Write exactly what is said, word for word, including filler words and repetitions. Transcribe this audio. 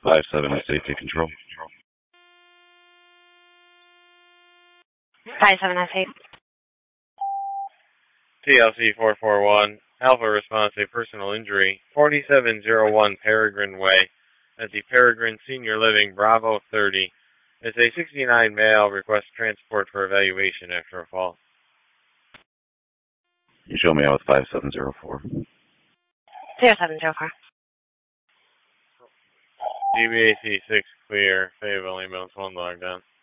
five seven is safety control. five seven S eight. T L C four four one, Alpha response, a personal injury, forty-seven oh one Peregrine Way, at the Peregrine Senior Living, Bravo thirty. It's a sixty-nine male, request transport for evaluation after a fall. You show me out with five seven zero four. zero seven zero four. D B A C six clear, Fayetteville ambulance one logged down.